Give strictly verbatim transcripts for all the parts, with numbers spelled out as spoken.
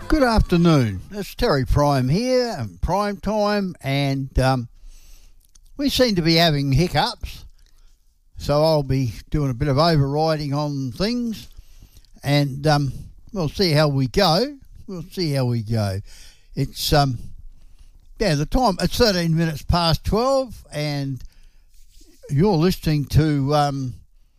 Good afternoon. It's Terry Prime here, and Prime Time, and um, we seem to be having hiccups, so I'll be doing a bit of overriding on things, and um, we'll see how we go. We'll see how we go. It's um, yeah, the time. It's thirteen minutes past twelve, and you're listening to um,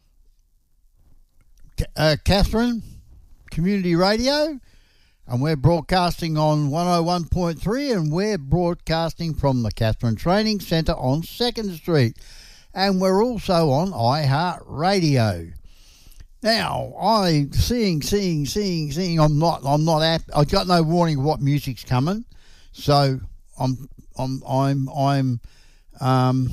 uh, Catherine Community Radio. And we're broadcasting on one oh one point three, and we're broadcasting from the Catherine Training Centre on second Street. And we're also on iHeartRadio. Now, I seeing, seeing, seeing, seeing. I'm not, I'm not. App, I've got no warning of what music's coming, so I'm, I'm, I'm, I'm, um,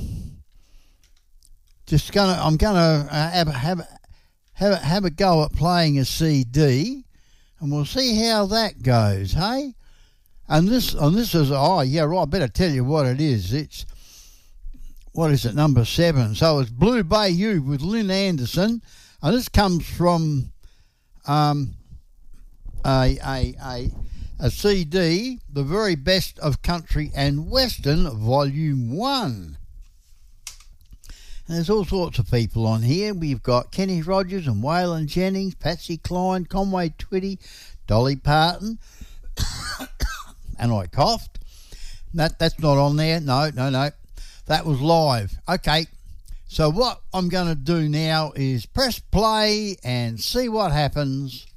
just gonna, I'm gonna uh, have, have, have, have a go at playing a C D. And we'll see how that goes, hey? And this and this is, oh, yeah, right, I better tell you what it is. It's, what is it, number seven. So it's Blue Bayou with Lynn Anderson. And this comes from um, a, a, a, a C D, The Very Best of Country and Western, Volume one. And there's all sorts of people on here. We've got Kenny Rogers and Waylon Jennings, Patsy Cline, Conway Twitty, Dolly Parton, and I coughed. That That's not on there. No, no, no. That was live. Okay, so what I'm going to do now is press play and see what happens